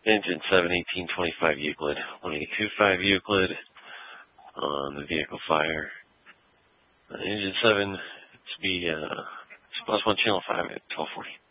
Engine 7, 1825 Euclid, 1825 Euclid on the vehicle fire. Engine 7, speed, +1 channel 5 at 1240.